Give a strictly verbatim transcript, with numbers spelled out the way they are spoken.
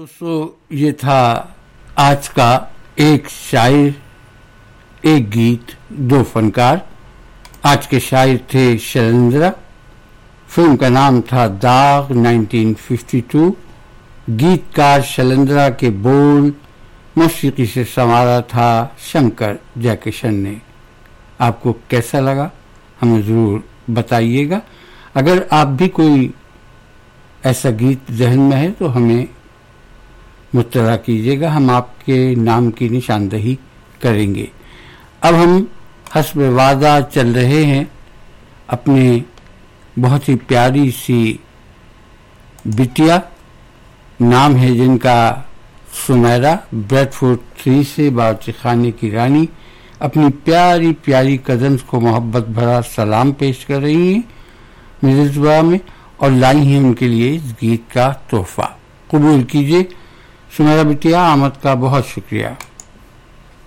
दोस्तों, ये था आज का एक शायर, एक गीत, दो फनकार। आज के शायर थे शैलेंद्र। फिल्म का नाम था दाग उन्नीस सौ बावन। गीतकार शैलेंद्र के बोल मौसीकी से संवारा था शंकर जयकिशन ने। आपको कैसा लगा हमें ज़रूर बताइएगा। अगर आप भी कोई ऐसा गीत ज़हन में है तो हमें मुत्तला कीजिएगा, हम आपके नाम की निशानदही करेंगे। अब हम हस्ब वादा चल रहे हैं अपने बहुत ही प्यारी सी बिटिया, नाम है जिनका सुमेरा, ब्रेडफोर्ड थ्री से बावर्ची खाने की रानी, अपनी प्यारी प्यारी कज़न्स को मोहब्बत भरा सलाम पेश कर रही हैं मिर्ज़वा में और लाई हैं उनके लिए इस गीत का तोहफा। कबूल कीजिए सुमेरा बिटिया, आमद का बहुत शुक्रिया।